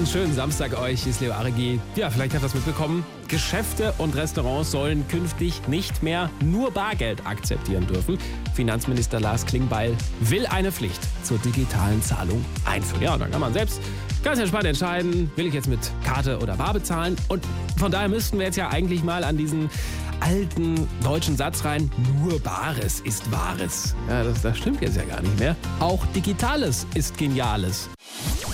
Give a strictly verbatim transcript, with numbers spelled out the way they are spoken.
Einen schönen Samstag euch, hier ist Leo Aregi. Ja, vielleicht habt ihr das mitbekommen. Geschäfte und Restaurants sollen künftig nicht mehr nur Bargeld akzeptieren dürfen. Finanzminister Lars Klingbeil will eine Pflicht zur digitalen Zahlung einführen. Ja, und dann kann man selbst ganz entspannt entscheiden, will ich jetzt mit Karte oder bar bezahlen. Und von daher müssten wir jetzt ja eigentlich mal an diesen alten deutschen Satz rein, nur Bares ist Wahres. Ja, das, das stimmt jetzt ja gar nicht mehr. Auch Digitales ist Geniales.